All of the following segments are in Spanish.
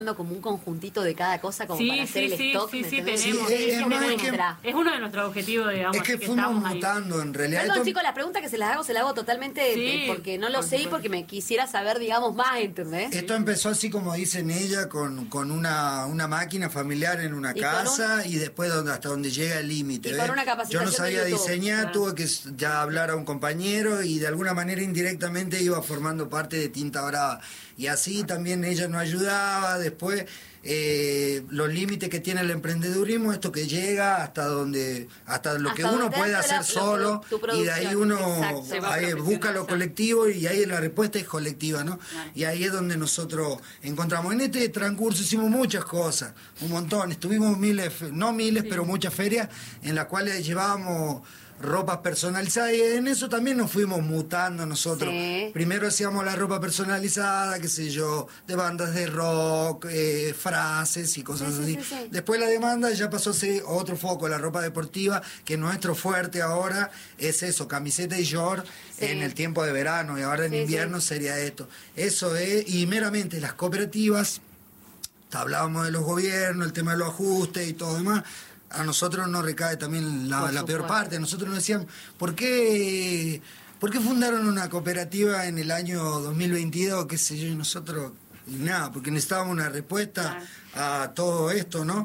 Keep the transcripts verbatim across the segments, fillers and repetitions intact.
como un conjuntito de cada cosa como sí, para hacer sí, el sí, stock. sí, sí, tenemos. sí, es, es, es, no, es, que, es uno de nuestros objetivos, digamos. es que, que fuimos estamos mutando ahí. en realidad. Perdón, Esto, chicos, la pregunta que se las hago, se la hago totalmente sí, eh, porque no lo por sé y supuesto. porque me quisiera saber, digamos, más, ¿entendés? Esto empezó así como dicen ella, con, con una, una máquina familiar en una Y casa un, y después donde, hasta donde llega el límite. Y ¿ves? con una Yo capacitación no sabía de YouTube. diseñar, Claro. tuve que ya hablar a un compañero y de alguna manera indirectamente iba formando parte de Tinta Brava. Y así también ella nos ayudaba, después eh, los límites que tiene el emprendedurismo, esto que llega hasta donde, hasta lo Hasta que uno donde puede entra hacer la- solo, tu y de ahí producción, uno exacto. Se va ahí busca lo profesionalizando. colectivo y ahí la respuesta es colectiva, ¿no? Claro. Y ahí es donde nosotros encontramos. En este transcurso hicimos muchas cosas, un montón, estuvimos miles, no miles, Sí. pero muchas ferias en las cuales llevábamos ropas personalizadas y en eso también nos fuimos mutando nosotros. Sí. Primero hacíamos la ropa personalizada, qué sé yo, de bandas de rock, eh, frases y cosas Sí, sí, así. sí, sí. Después la demanda ya pasó a ser otro foco, la ropa deportiva, que nuestro fuerte ahora es eso, camiseta y short Sí. en el tiempo de verano y ahora en Sí, invierno sí. sería esto. Eso es, y meramente las cooperativas, hablábamos de los gobiernos, el tema de los ajustes y todo demás. A nosotros nos recae también la, Por la peor supuesto. parte. Nosotros nos decíamos, ¿por qué, ¿por qué fundaron una cooperativa en el año dos mil veintidós? ¿Qué sé yo? Y nosotros, y nada, porque necesitábamos una respuesta a todo esto, ¿no?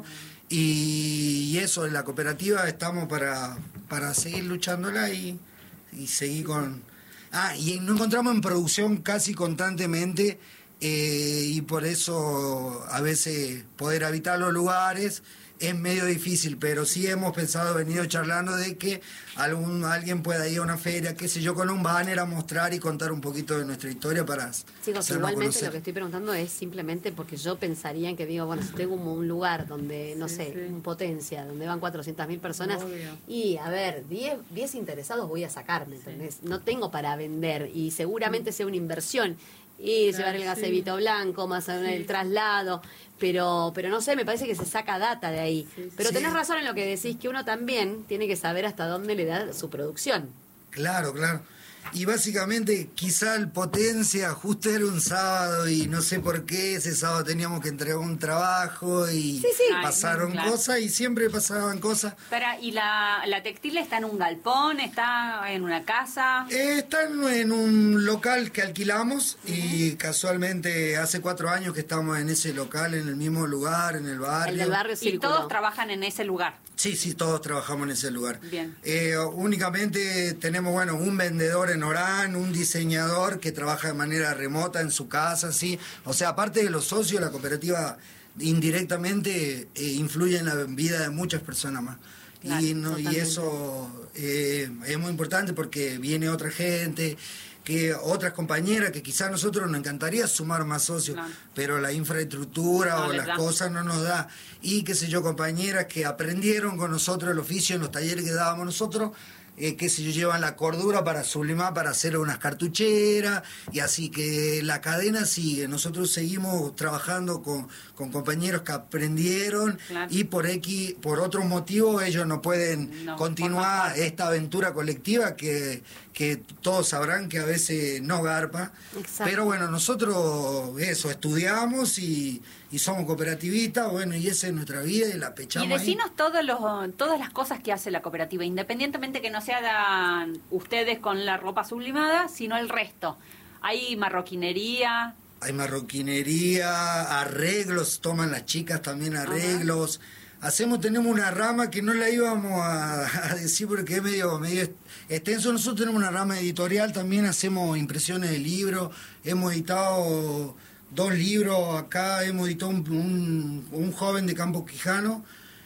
Y, y eso, en la cooperativa estamos para, para seguir luchándola y, y seguir con... Ah, y nos encontramos en producción casi constantemente eh, y por eso a veces poder habitar los lugares es medio difícil, pero sí hemos pensado, venido charlando de que algún alguien pueda ir a una feria, qué sé yo, con un banner a mostrar y contar un poquito de nuestra historia para Chicos, hacernos igualmente conocer. lo que estoy preguntando es simplemente porque yo pensaría en que digo, bueno, si tengo como un lugar donde, no Sí, sé, sí. un Potencia, donde van cuatrocientas mil personas, Obvio. y a ver, diez interesados voy a sacarme, ¿entendés? No tengo para vender y seguramente sea una inversión. Y Claro, llevar el sí. gazebito blanco, más el Sí. traslado, pero pero no sé, me parece que se saca data de ahí. Sí, sí. Pero Sí. tenés razón en lo que decís, que uno también tiene que saber hasta dónde le da su producción. Claro, claro. Y básicamente quizá el Potencia justo era un sábado y no sé por qué ese sábado teníamos que entregar un trabajo y Sí, sí. pasaron Ay, claro. cosas y siempre pasaban cosas. Espera, ¿y la, la textil está en un galpón? ¿Está en una casa? Eh, están en un local que alquilamos y casualmente hace cuatro años que estamos en ese local, en el mismo lugar, en el barrio. El del barrio Y Círculo. todos trabajan en ese lugar. Sí, sí, todos trabajamos en ese lugar. Bien. Eh, únicamente tenemos, bueno, un vendedor en Orán, un diseñador que trabaja de manera remota en su casa, sí. O sea, aparte de los socios, la cooperativa indirectamente eh, influye en la vida de muchas personas más. Claro, y, no, y totalmente. eso eh, es muy importante porque viene otra gente, que otras compañeras que quizás a nosotros nos encantaría sumar más socios, Claro. pero la infraestructura No o les las da. cosas no nos da. Y qué sé yo, compañeras que aprendieron con nosotros el oficio en los talleres que dábamos nosotros, eh, qué sé yo, llevan la cordura para sublimar, para hacer unas cartucheras, y así que la cadena sigue. Nosotros seguimos trabajando con, con compañeros que aprendieron Claro. y por X, por otros motivos ellos no pueden No, continuar forma parte. esta aventura colectiva que, que todos sabrán que a veces no garpa. Exacto. Pero bueno, nosotros eso, estudiamos y, y somos cooperativistas, bueno, y esa es nuestra vida y la pechamos Y ahí. decinos todos los, todas las cosas que hace la cooperativa, independientemente que no se hagan ustedes con la ropa sublimada, sino el resto. Hay marroquinería. Hay marroquinería, arreglos, toman las chicas también arreglos. Hacemos, tenemos una rama que no la íbamos a, a decir porque es medio, medio extenso. Nosotros tenemos una rama editorial, también hacemos impresiones de libros, hemos editado dos libros acá, hemos editado un, un, un joven de Campo Quijano.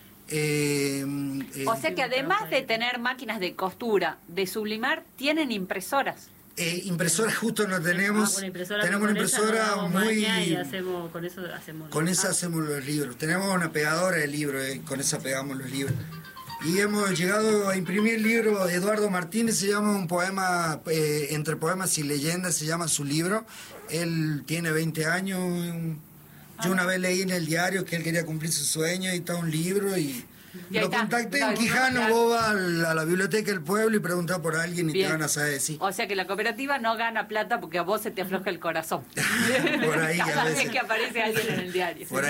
Eh, eh, O sea que además de tener máquinas de costura, de sublimar, tienen impresoras. eh, impresoras justo no tenemos, Ah, una impresora tenemos una con esa impresora nos damos muy... maña y hacemos, con eso hacemos. Con esa Ah, hacemos los libros. Tenemos una pegadora de libros, eh, con esa pegamos los libros. Y hemos llegado a imprimir el libro de Eduardo Martínez, se llama un poema, eh, entre poemas y leyendas, se llama su libro. Él tiene veinte años. Yo una vez leí en el diario que él quería cumplir su sueño y está un libro y Y ahí Lo está. contacté en Claro, Quijano, claro. vos vas a la, a la biblioteca del pueblo y preguntás por alguien y Bien. te van a saber decir. O sea que la cooperativa no gana plata porque a vos se te afloja el corazón. Por ahí a Cada vez veces. que aparece alguien en el diario. Por ahí.